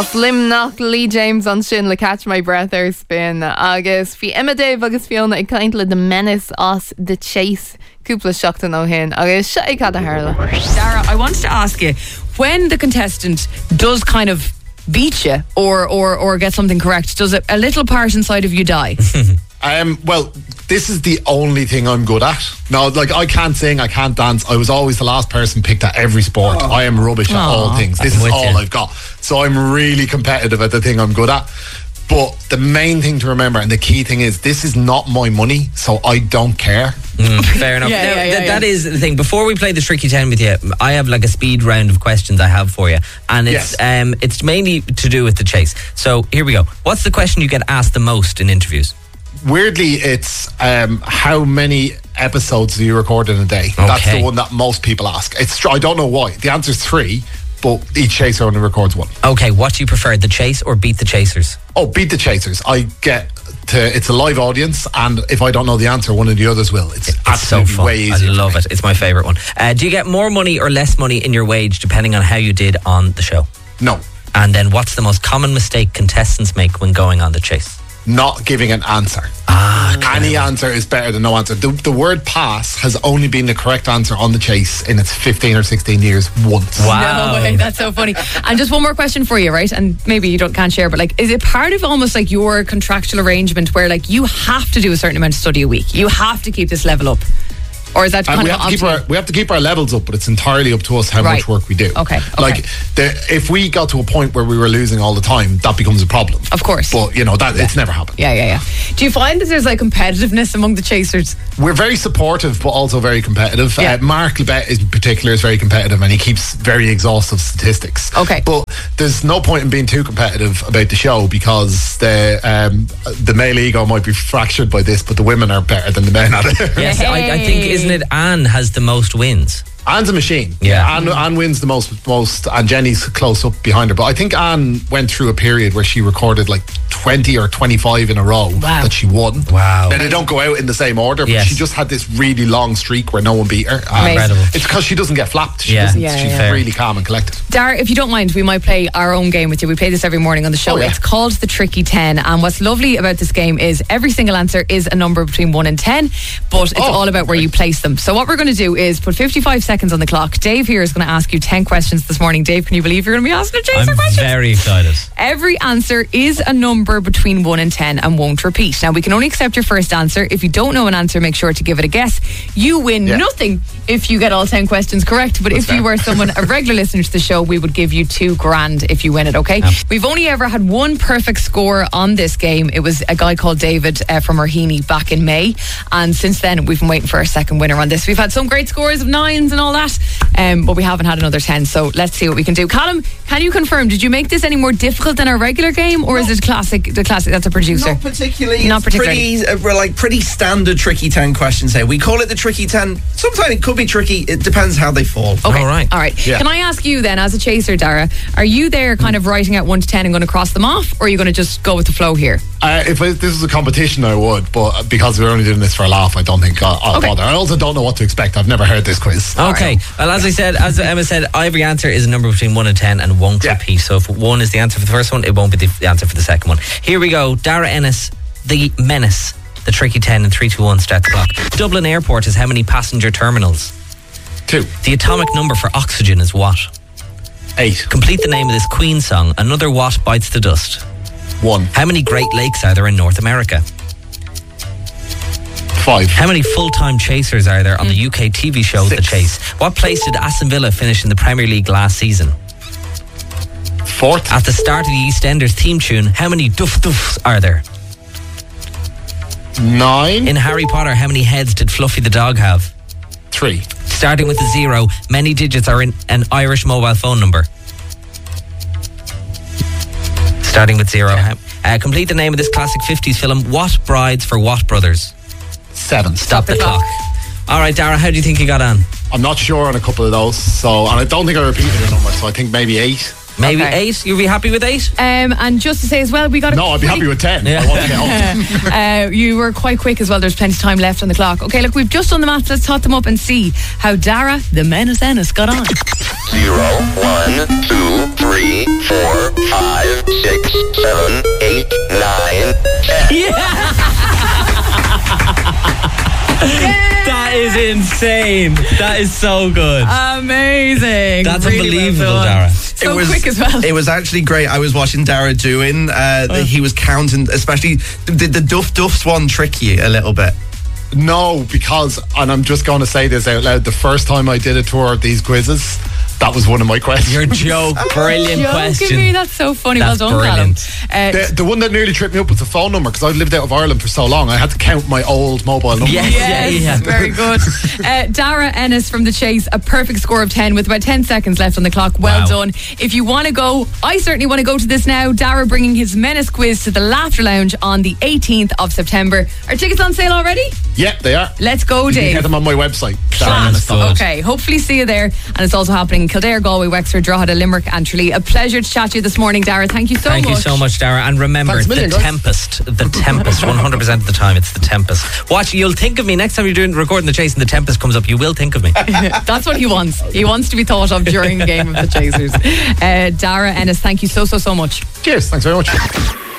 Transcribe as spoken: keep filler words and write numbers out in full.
Os lim nach Lee James an sin le catch my breath ar spin agus fi Emma Dave agus Fiona ag caint le the menace os the chase cúpla seachtain ó hin agus se ag cad a Harla. Dara, I wanted to ask you, when the contestant does kind of beat you or or or get something correct, does it, a little part inside of you die? Um, well, this is the only thing I'm good at. No, like I can't sing, I can't dance. I was always the last person picked at every sport. Oh. I am rubbish at Aww. all things. This I'm is with all you. I've got. So I'm really competitive at the thing I'm good at. But the main thing to remember, and the key thing is, this is not my money, so I don't care. Mm, fair enough. Yeah, Now, yeah, yeah, th- yeah. That is the thing. Before we play the Tricky ten with you, I have like a speed round of questions I have for you, and it's Yes. um it's mainly to do with the chase. So here we go. What's the question you get asked the most in interviews? Weirdly, it's um, how many episodes do you record in a day? That's Okay. the one that most people ask. It's tr- I don't know why. The answer's three, but each chaser only records one. Okay, what do you prefer, the chase or beat the chasers? Oh, beat the chasers. I get to, it's a live audience, and if I don't know the answer, one of the others will. It's, It's so absolutely fun. way I easier. love it. It's my favourite one. Uh, do you get more money or less money in your wage depending on how you did on the show? No, And then what's the most common mistake contestants make when going on the chase? not giving an answer. Ah, Any answer is better than no answer. The, the word pass has only been the correct answer on the chase in its fifteen or sixteen years once. wow. No way, that's so funny. And just one more question for you, right? And maybe you don't can't share, but like, is it part of almost like your contractual arrangement where like you have to do a certain amount of study a week? You have to keep this level up, or is that And kind we of have to keep up to our we have to keep our levels up, but it's entirely up to us how Right. much work we do. Okay, okay. Like the, if we got to a point where we were losing all the time, that becomes a problem. Of course. But you know that it's never happened. Yeah, yeah, yeah. Do you find that there's like competitiveness among the chasers? We're very supportive, but also very competitive. Yeah. Uh, Mark Lebet, in particular, is very competitive, and he keeps very exhaustive statistics. Okay. But there's no point in being too competitive about the show because the um, the male ego might be fractured by this, but the women are better than the men at it. Yes, I, I think, isn't it Anne has the most wins? Anne's a machine. Yeah. Anne, Anne wins the most, most, and Jenny's close up behind her. But I think Anne went through a period where she recorded like twenty or twenty-five in a row Wow. that she won. Wow. Now, they don't go out in the same order, but Yes. she just had this really long streak where no one beat her. And Incredible. It's because she doesn't get flapped. She Yeah. doesn't, Yeah, she's yeah. really calm and collected. Dara, if you don't mind, we might play our own game with you. We play this every morning on the show. Oh, yeah. It's called the Tricky ten. And what's lovely about this game is every single answer is a number between one and ten, but it's Oh, all about where right. you place them. So what we're going to do is put fifty-five seconds on the clock. Dave here is going to ask you ten questions this morning. Dave, can you believe you're going to be asking a chaser I'm question? very excited. Every answer is a number between one and ten and won't repeat. Now, we can only accept your first answer. If you don't know an answer, make sure to give it a guess. You win Yeah. nothing if you get all ten questions correct. But if you fair. were someone, a regular listener to the show, we would give you two grand if you win it, okay? We've only ever had one perfect score on this game. It was a guy called David uh, from Arhini back in May. And since then, we've been waiting for our second winner on this. We've had some great scores of nines and all that, um, but we haven't had another ten. So let's see what we can do. Callum, can you confirm, did you make this any more difficult than our regular game, or is it classic? The classic, that's a producer. Not particularly. Not It's particularly. Pretty, uh, we're like pretty standard tricky ten questions here. We call it the tricky ten. Sometimes it could be tricky. It depends how they fall. Okay. All right. All right. Yeah. Can I ask you then, as a chaser, Dara, are you there kind of writing out one to ten and going to cross them off, or are you going to just go with the flow here? Uh, if I, this was a competition, I would, but because we're only doing this for a laugh, I don't think I'll, I'll Okay. bother. I also don't know what to expect. I've never heard this quiz. Okay. Well, as I said, as Emma said, every answer is a number between one and ten and won't Yeah. repeat. So if one is the answer for the first one, it won't be the answer for the second one. Here we go. Dara Ennis, the menace. The Tricky ten and three, two, one, start the clock. Dublin Airport has how many passenger terminals? Two, The atomic number for oxygen is what? eight, Complete the name of this Queen song. Another what bites the dust? one, How many Great Lakes are there in North America? five, How many full-time chasers are there on the U K T V show The Six. Chase? What place did Aston Villa finish in the Premier League last season? fourth, At the start of the EastEnders theme tune, how many duff duffs are there? nine, In Harry Potter, how many heads did Fluffy the dog have? three, Starting with a zero, many digits are in an Irish mobile phone number. Starting with zero. Uh, complete the name of this classic fifties film, What Brides for What Brothers? seven. Stop the, the clock. clock. All right, Dara, how do you think you got on? I'm not sure on a couple of those, so and I don't think I repeated your number, so I think maybe eight. Maybe Okay. eight? You'll be happy with eight? Um, and just to say as well, we got a No, I'd be happy with ten. Yeah. I want to get up. uh, you were quite quick as well. There's plenty of time left on the clock. Okay, look, we've just done the maths. Let's tot them up and see how Dara, the menace Ennis, got on. Zero, one, two, three, four, five, insane. That is so good. Amazing. That's Really unbelievable, well done. Dara. So quick as well. It was actually great. I was watching Dara doing. Uh, Oh. He was counting, especially did the Duff Duffs one trick you a little bit? No, because, and I'm just going to say this out loud, the first time I did a tour of these quizzes, that was one of my questions. Your joke, brilliant Joking question. me, that's so funny. That's well done, brilliant. Callum. Uh, The, the one that nearly tripped me up was the phone number, because I've lived out of Ireland for so long. I had to count my old mobile number. Yes, yeah, Yes, yeah. very good. Uh, Dara Ennis from The Chase, a perfect score of ten with about ten seconds left on the clock. Well Wow. done. If you want to go, I certainly want to go to this now. Dara bringing his Menace quiz to the Laughter Lounge on the eighteenth of September. Are tickets on sale already? Yeah, they are. Let's go, You can Dave. get them on my website. Class. Good. Okay, hopefully see you there. And it's also happening in Kildare, Galway, Wexford, Drogheda, Limerick and Tralee. A pleasure to chat to you this morning, Dara. Thank you so Thank much. you so much, Dara. And remember, Thanks a million, the guys. Tempest. The Tempest. one hundred percent of the time, it's the Tempest. Watch, you'll think of me next time you're doing recording The Chase and the Tempest comes up. You will think of me. That's what he wants. He wants to be thought of during the game of the Chasers. Uh, Dara Ennis, thank you so, so, so much. Cheers. Thanks very much.